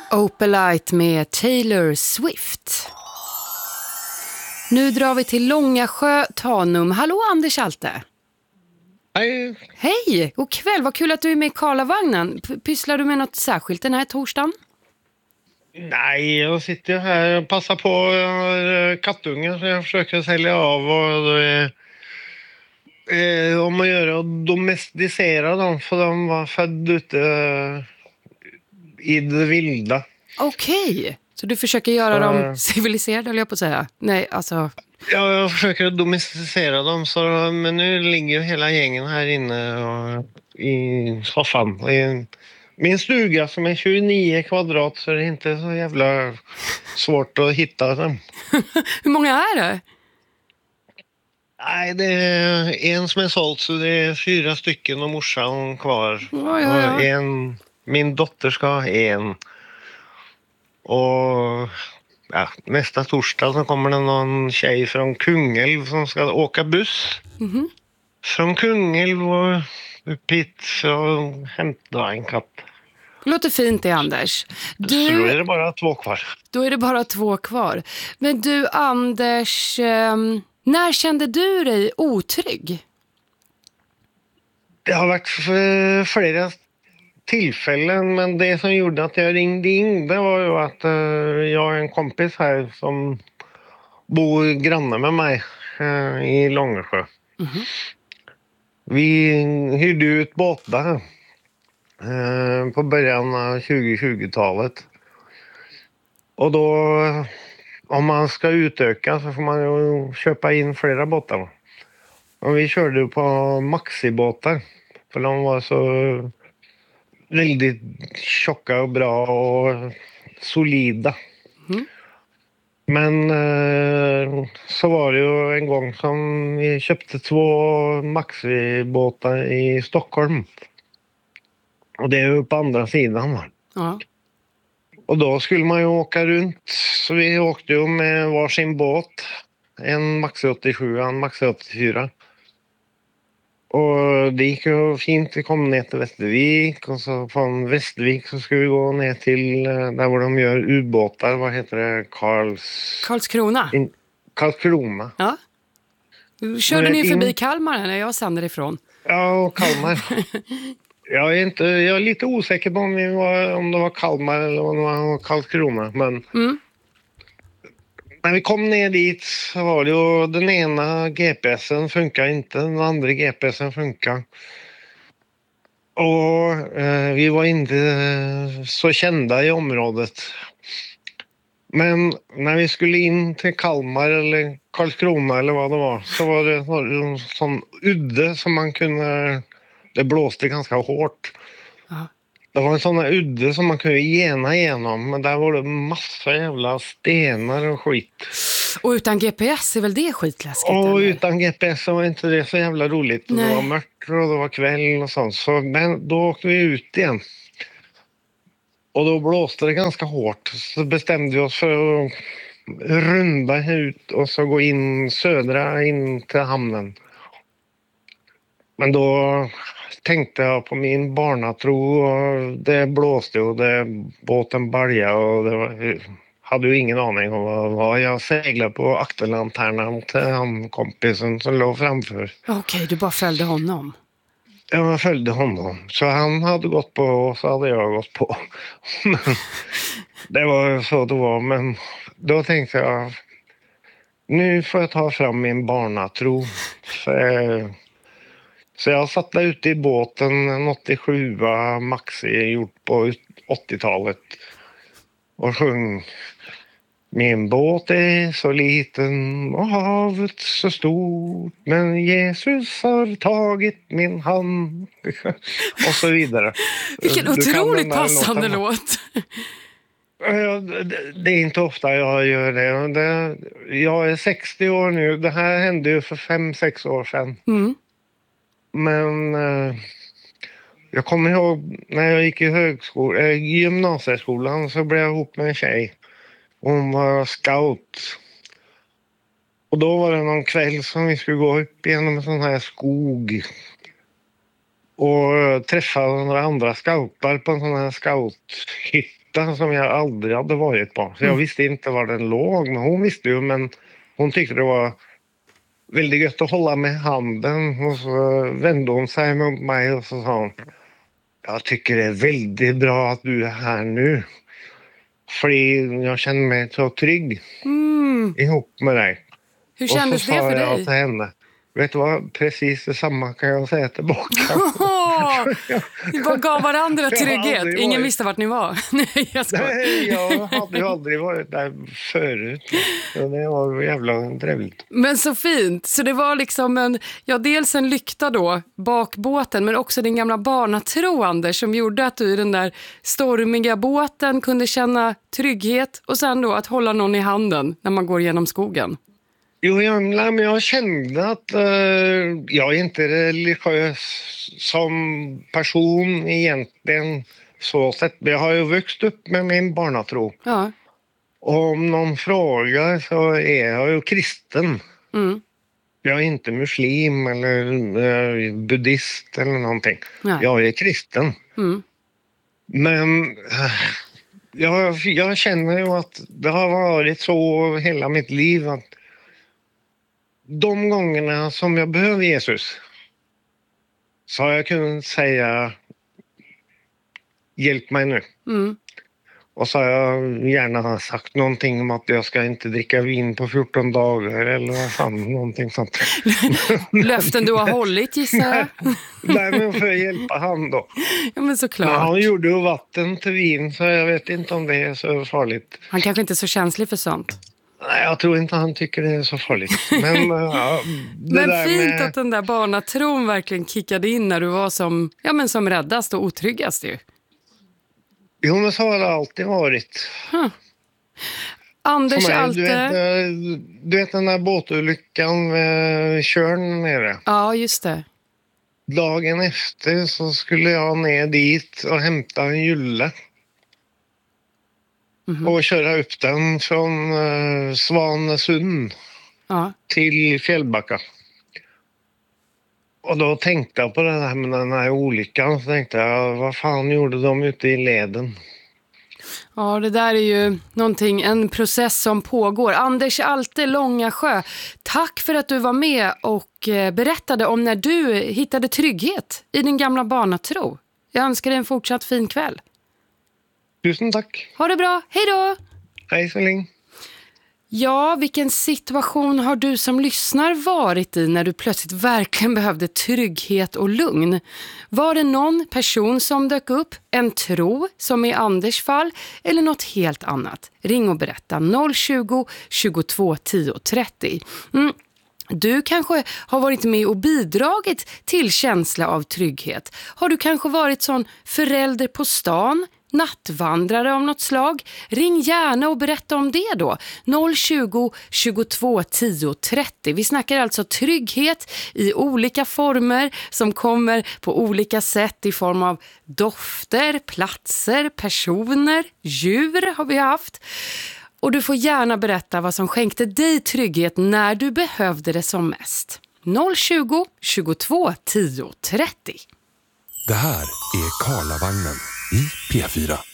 Opalite med Taylor Swift. Nu drar vi till Långasjö, Tanum. Hallå Anders Alte. Hej. Hej, god kväll. Vad kul att du är med i Karlavagnen. Pysslar du med något särskilt den här torsdagen? Nej, jag sitter här och passar på kattungar så jag försöker sälja av och om att göra och domesticera dem för de var födda ute i det vilda. Okej, så du försöker göra dem civiliserade, eller jag på att säga? Nej, alltså... Ja, jag försöker domesticera dem men nu ligger ju hela gängen här inne och, i soffan. Min stuga som är 29 kvadrat så är det inte så jävla svårt att hitta dem. Hur många är det? Nej, det är en som är såld så det är 4 stycken och morsan kvar. Ja. Och min dotter ska ha en. Och nästa torsdag så kommer det någon tjej från Kungälv som ska åka buss. Mm-hmm. Från Kungälv och upp hit och hämta en katt. Låter fint det, Anders. Så då är det bara 2 kvar. Då är det bara 2 kvar. Men du, Anders, när kände du dig otrygg? Det har varit flera tillfällen, men det som gjorde att jag ringde in det var ju att jag har en kompis här som bor granne med mig i Långasjö. Mm-hmm. Vi hyrde ut båtar på början av 2020-talet. Och då, om man ska utöka så får man ju köpa in flera båtar. Och vi körde på maxibåtar, för de var så väldigt tjocka och bra och solida. Mm. Men så var det ju en gång som vi köpte 2 maxibåtar i Stockholm. Och det är ju på andra sidan. Ja. Och då skulle man ju åka runt. Så vi åkte ju med varsin båt. En Maxi 87 och en Maxi 84. Och det gick ju fint. Vi kom ner till Västervik. Och så från Västervik så skulle vi gå ner till där de gör ubåtar. Vad heter det? Karlskrona. Karlskrona. Ja. Körde ni förbi Kalmar när jag sänder ifrån? Ja, och Kalmar. Jag är lite osäker på om det var Kalmar eller om det var Karlskrona. Men när vi kom ner dit så var det ju den ena GPSen funkar inte, den andra GPSen funkar. Och vi var inte så kända i området. Men när vi skulle in till Kalmar eller Karlskrona eller vad det var så var det en sån udde som man kunde... Det blåste ganska hårt. Aha. Det var en sån här udde som man kunde gena igenom. Men där var det massa jävla stenar och skit. Och utan GPS är väl det skitläskigt? Och eller? Utan GPS var inte det så jävla roligt. Nej. Det var mörkt och det var kväll och sånt. Men då åkte vi ut igen. Och då blåste det ganska hårt. Så bestämde vi oss för att runda ut och så gå in södra in till hamnen. Men då tänkte jag på min barnatro och det blåste och båten baljade och hade ju ingen aning om vad det var. Jag seglade på akterlanternan till han kompisen som låg framför. Okej, du bara följde honom? Jag följde honom. Så han hade gått på och så hade jag gått på. Det var så det var. Men då tänkte jag, nu får jag ta fram min barnatro. Så jag satt där ute i båten, en 87 Maxi gjort på 80-talet. Och sjöng: min båt är så liten och havet så stort, men Jesus har tagit min hand. Och så vidare. Vilken otroligt passande låt. Det är inte ofta jag gör det. Jag är 60 år nu. Det här hände ju för 5-6 år sedan. Mm. Men jag kommer ihåg när jag gick i gymnasieskolan så blev jag ihop med en tjej. Hon var scout. Och då var det någon kväll som vi skulle gå upp genom en sån här skog. och träffade några andra scoutar på en sån här scouthytta som jag aldrig hade varit på. Så jag visste inte var den låg, men hon visste ju, men hon tyckte det var väldigt gött att hålla med handen. Och så vände hon sig mot mig och så sa hon: jag tycker det är väldigt bra att du är här nu. För jag känner mig så trygg ihop med dig. Hur kändes det för Och så sa jag dig? till henne: vet du vad, precis detsamma kan jag säga tillbaka. Vi bara gav varandra Jag har trygghet. aldrig Ingen varit- visste vart ni var. Nej, jag skojar. Nej, jag hade ju aldrig varit där förut. Så det var jävla trevligt. Men så fint. Så det var liksom dels en lykta då, bakbåten, men också din gamla barnatro, Anders, som gjorde att du i den där stormiga båten kunde känna trygghet och sen då att hålla någon i handen när man går genom skogen. Jo, men jag kände att jag är inte religiös som person egentligen så sett. Jag har ju vuxit upp med min barnatro. Ja. Och om någon frågar så är jag ju kristen. Mm. Jag är inte muslim eller buddhist eller någonting. Nej. Jag är kristen. Mm. Men jag känner ju att det har varit så hela mitt liv att de gångerna som jag behöver Jesus så har jag kunnat säga: hjälp mig nu. Mm. Och så har jag gärna sagt någonting om att jag ska inte dricka vin på 14 dagar eller vad fan, någonting sånt. Löften du har hållit, gissar jag. Nej, men för att hjälpa han då. Ja, men Men såklart. han gjorde ju vatten till vin, så jag vet inte om det är så farligt. Han kanske inte är så känslig för sånt. Nej, jag tror inte han tycker det är så farligt. Men, det Men där fint med... att den där barnatron verkligen kickade in när du var som räddast och otryggast ju. Jo, men så har det alltid varit. Anders För mig, Alte. du vet den där båtolyckan med Tjörn nere. Ja, just det. Dagen efter så skulle jag ner dit och hämta en julle. Och köra upp den från Svanesund Ja. till Fjällbacka. Och då tänkte jag på det där med den här olyckan. Så tänkte jag: vad fan gjorde de ute i leden? Ja, det där är ju en process som pågår. Anders Alte, Långasjö, tack för att du var med och berättade om när du hittade trygghet i din gamla barnatro. Jag önskar dig en fortsatt fin kväll. Tusen tack. Ha det bra, hej då! Hej så länge. Ja, vilken situation har du som lyssnar varit i när du plötsligt verkligen behövde trygghet och lugn? Var det någon person som dök upp, en tro som i Anders fall eller något helt annat? Ring och berätta 020 22 10 30. Du kanske har varit med och bidragit till känsla av trygghet. Har du kanske varit sån förälder på stan? Nattvandrare av något slag? Ring gärna och berätta om det då. 020 22 10 30. Vi snackar alltså trygghet i olika former som kommer på olika sätt i form av dofter, platser, personer, djur har vi haft. Och du får gärna berätta vad som skänkte dig trygghet när du behövde det som mest. 020 22 10 30. Det här är Karlavagnen i P4.